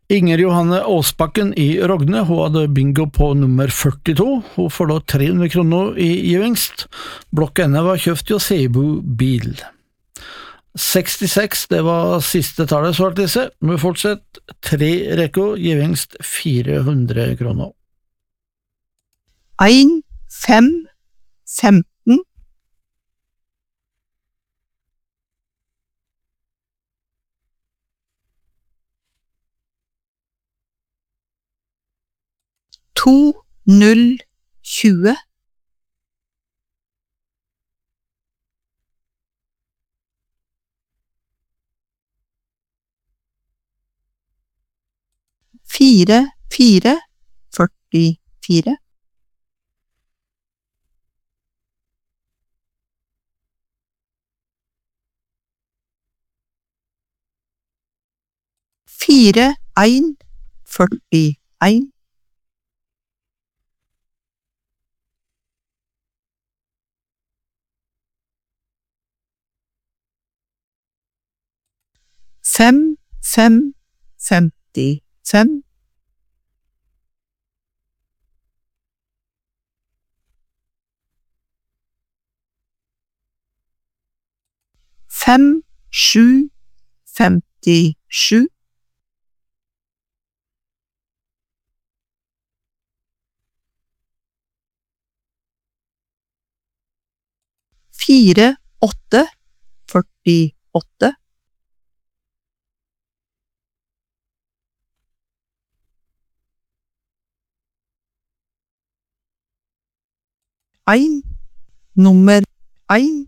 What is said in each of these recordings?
Inger Johanne Åsbakken i Rogne, hun hadde bingo på nummer 42. Hun får da 300 kroner i gevinst. Blokka henne var kjøpt hos Seibu bil. 66, det var siste tallet, svarte disse. Vi fortsetter 3 rekker, gevinst 400 kroner. 1, 5, 15, 2, 0, 20, 4, 4, 44, 4, 1, 41, 5, 5, 55, 5, 7, 57, 4, 8, 48, 1, nummer 1,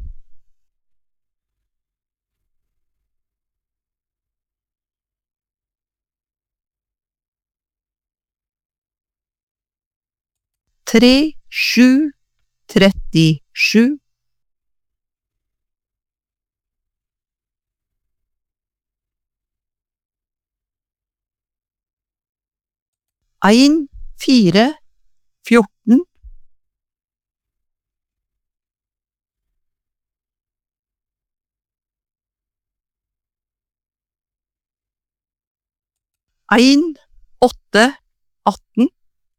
3, 7, 37, 1, 4, 14, 1, 8, 18,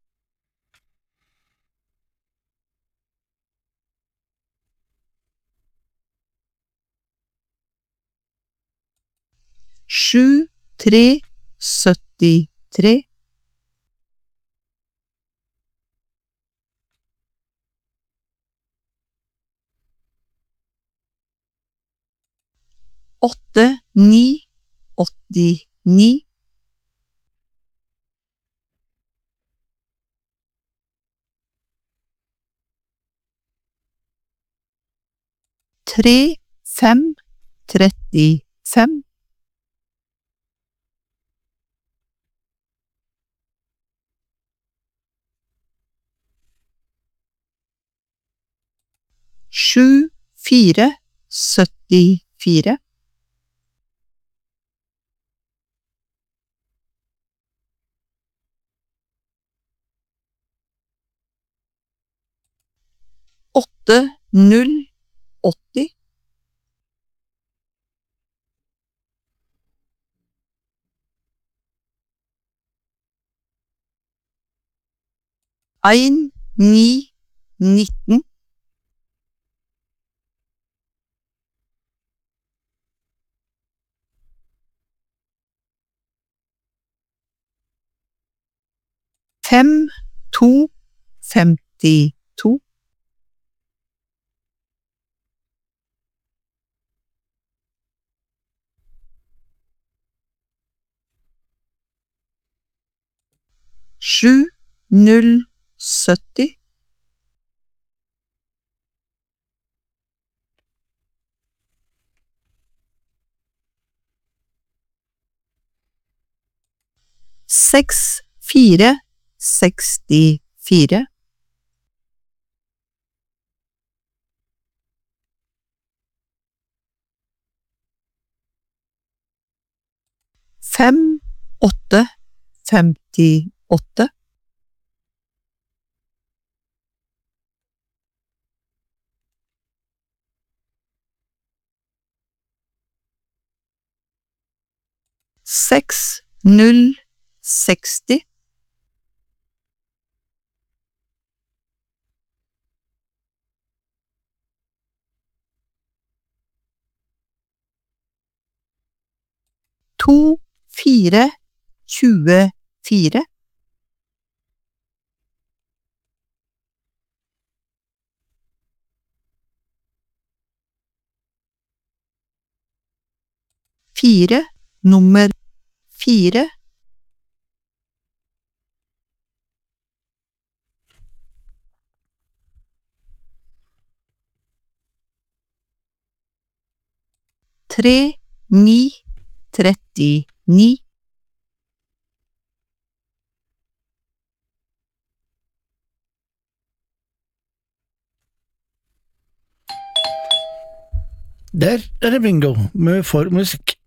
7, 3, 73, 8, 9, 89, 3, 5, 35, 7, 4, 74, 8, 0, 80, 1, 9, 19, 5, 2, 52, 7, 0, 70, 6, 4, 64, 5, 8, 58, 6, 0, 60, 2, 4, 24, 4, nummer 4, 3, 9, 39, Der er det bingo med for musikk.